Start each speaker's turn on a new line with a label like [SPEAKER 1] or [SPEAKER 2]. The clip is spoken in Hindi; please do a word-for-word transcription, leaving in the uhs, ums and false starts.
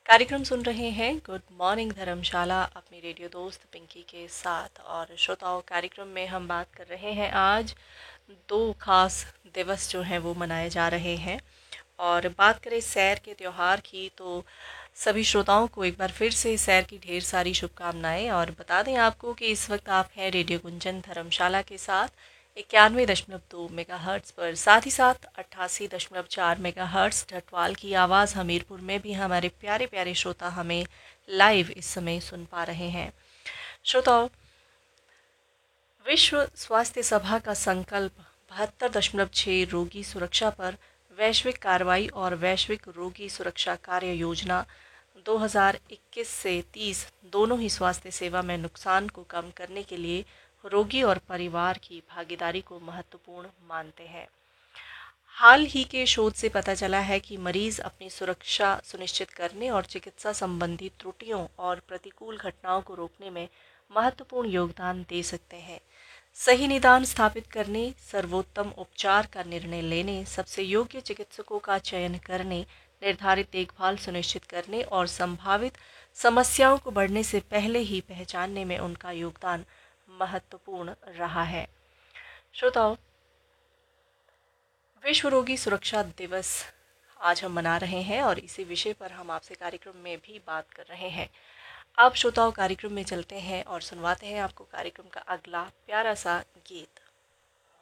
[SPEAKER 1] कार्यक्रम सुन रहे हैं गुड मॉर्निंग धर्मशाला अपनी रेडियो दोस्त पिंकी के साथ। और श्रोताओं, कार्यक्रम में हम बात कर रहे हैं आज दो खास दिवस जो हैं वो मनाए जा रहे हैं। और बात करें सैर के त्यौहार की तो सभी श्रोताओं को एक बार फिर से सैर की ढेर सारी शुभकामनाएं। और बता दें आपको कि इस वक्त आप हैं रेडियो गुंजन धर्मशाला के साथ इक्यानवे दशमलव दो मेगा हर्ट्स पर, साथ ही साथ अट्ठासी दशमलव चार मेगा हर्ट्स ढटवाल की आवाज़ हमीरपुर में भी हमारे प्यारे प्यारे श्रोता हमें लाइव इस समय सुन पा रहे हैं। श्रोताओं, विश्व स्वास्थ्य सभा का संकल्प बहत्तर दशमलव छः रोगी सुरक्षा पर वैश्विक कार्रवाई और वैश्विक रोगी सुरक्षा कार्य योजना दो हज़ार इक्कीस से तीस दोनों ही स्वास्थ्य सेवा में नुकसान को कम करने के लिए रोगी और परिवार की भागीदारी को महत्वपूर्ण मानते हैं। हाल ही के शोध से पता चला है कि मरीज अपनी सुरक्षा सुनिश्चित करने और चिकित्सा संबंधी त्रुटियों और प्रतिकूल घटनाओं को रोकने में महत्वपूर्ण योगदान दे सकते हैं। सही निदान स्थापित करने, सर्वोत्तम उपचार का निर्णय लेने, सबसे योग्य चिकित्सकों का चयन करने, निर्धारित देखभाल सुनिश्चित करने और संभावित समस्याओं को बढ़ने से पहले ही पहचानने में उनका योगदान महत्वपूर्ण रहा है। श्रोताओं, विश्व रोगी सुरक्षा दिवस आज हम मना रहे हैं और इसी विषय पर हम आपसे कार्यक्रम में भी बात कर रहे हैं। आप श्रोताओं कार्यक्रम में चलते हैं और सुनवाते हैं आपको कार्यक्रम का अगला प्यारा सा गीत।